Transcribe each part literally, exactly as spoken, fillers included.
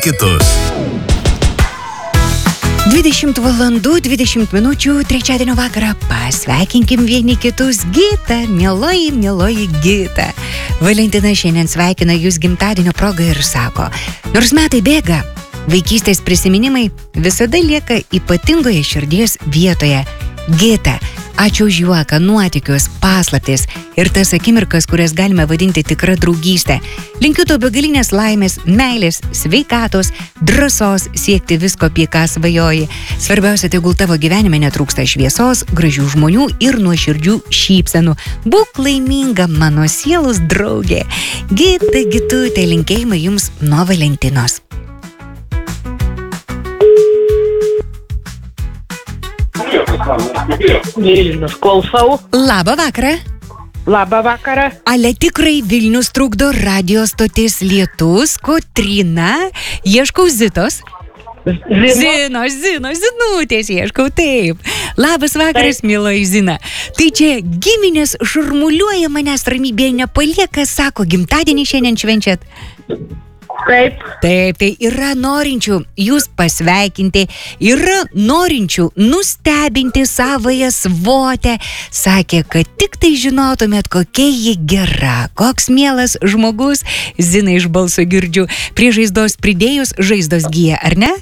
kitus. dvidešimt valandų, dvidešimt minučių, trečiadienio vakarą pasveikinkim vieni kitus. Gita, mieloji, mieloji Gita. Valentina šiandien sveikina jūs gimtadienio proga ir sako, nors metai bėga, vaikystės prisiminimai visada lieka ypatingoje širdies vietoje. Gita, ačiū už juoką, nuotykius, paslaptis ir tas akimirkas, kurias galime vadinti tikra draugystė. Linkiu to begalinės laimės, meilės, sveikatos, drąsos siekti visko, apie ką svajoji. Svarbiausia, tegul tavo gyvenime netrūksta šviesos, gražių žmonių ir nuoširdžių šypsenų. Būk laiminga, mano sielos draugė. Gita, Gitutė, linkėjimai jums nuo Valentinos. Vilnius, klausau. Labą vakarą. Labą vakarą. Ale tikrai Vilnius trukdo radijo stotis Lietus, Kotryna, ieškau Zitos. Zino. Zinos, Zinos, Zinutės ieškau, taip. Labas vakaras, mieloji Zina. Tai čia giminės šurmuliuoja, manęs ramybėje nepalieka, sako, gimtadienį šiandien švenčiat. Taip. Taip, tai yra norinčių jūs pasveikinti, yra norinčių nustebinti savąją svotę. Sakė, kad tik tai žinotumėt, kokia ji gera, koks mielas žmogus. Zina iš balso girdžiu. Prie žaizdos pridėjus žaizdos gyja, ar ne?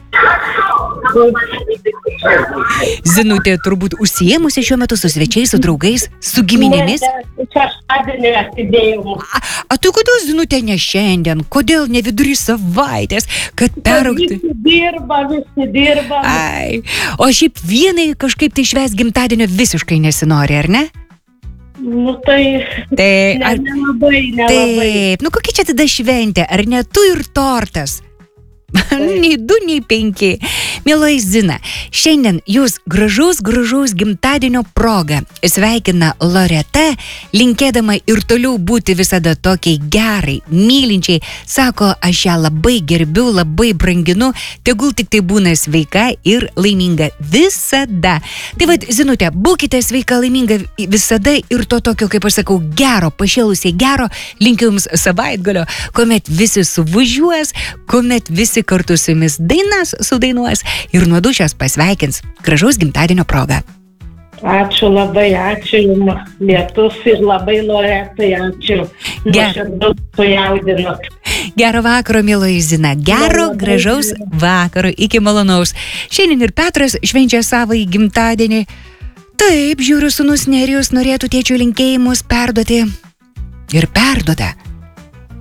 Zinutė turbūt užsiėmusi šiuo metu su svečiais, su draugais, su giminėmis. Ne, šeštadienį atidėjau. A, a tu kodėl, Zinutė, ne šiandien? Kodėl ne vidury savaitės, kad peraugti? Visi dirba, visi dirba. Ai, o šiaip vienai kažkaip tai švęs gimtadienio visiškai nesinori, ar ne? Nu tai, Tai, ne, ar, nelabai, nelabai. taip, nu kokia čia tada šventė, ar ne tu ir tortas? Nei du, nei penki. Mieloji Zina, šiandien jūs gražaus, gražaus gimtadienio proga sveikina Loreta, linkėdama ir toliau būti visada tokiai gerai, mylinčiai. Sako, aš ją labai gerbiu, labai branginu, tegul tik tai būna sveika ir laiminga visada. Tai vad, Zinutė, būkite sveika, laiminga visada ir to tokio, kaip aš sakau, gero, pašėlusiai gero, linkiu jums savaitgalio, kuomet visi suvažiuos, kuomet visi kartu su jumis dainas sudainuos ir nuo dūšios pasveikins gražaus gimtadienio proga. Ačiū labai, ačiū jums, Lietus ir labai Loretai, ačiū. Nuoširdus sujaudinot. Gero vakaro, mieloji Zina, gero, gražaus vakaro, iki malonaus. Šiandien ir Petras švenčia savąjį gimtadienį. Taip, žiūriu, sūnus Nerijus norėtų tėčių linkėjimus perduoti. Ir perduoda.